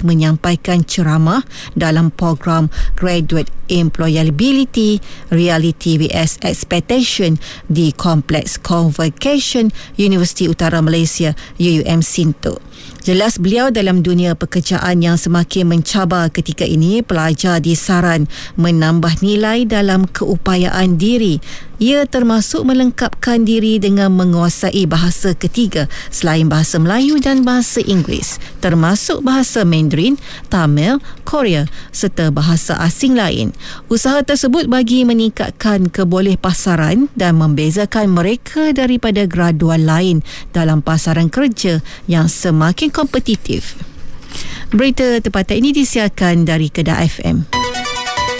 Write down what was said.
menyampaikan ceramah dalam program Graduate Employability Reality vs Expectation di Kompleks Convocation Universiti Utara Malaysia UUM Sinto. Jelas beliau dalam dunia pekerjaan yang semakin mencabar ketika ini, pelajar disaran menambah nilai dalam keupayaan diri. Ia termasuk melengkapkan diri dengan menguasai bahasa ketiga selain bahasa Melayu dan bahasa Inggeris, termasuk bahasa Mandarin, Tamil, Korea serta bahasa asing lain. Usaha tersebut bagi meningkatkan kebolehpasaran dan membezakan mereka daripada graduan lain dalam pasaran kerja yang semakin kompetitif. Berita tempatan ini disiarkan dari Kedah FM.